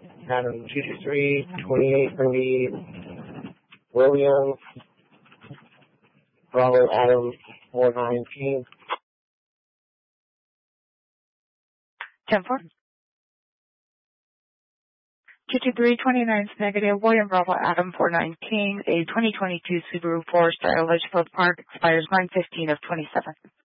Adam 223, 2830, William, Bravo Adam 419. 10-4. 223-29 negative, William Bravo Adam 419, a 2022 Subaru Forester, Litchfield Park, expires 9/15 of 27.